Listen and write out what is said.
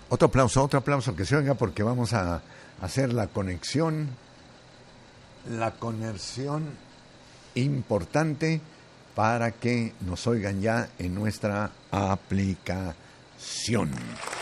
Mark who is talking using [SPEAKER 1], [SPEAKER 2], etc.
[SPEAKER 1] Otro aplauso que se oiga porque vamos a hacer la conexión importante para que nos oigan ya en nuestra aplicación.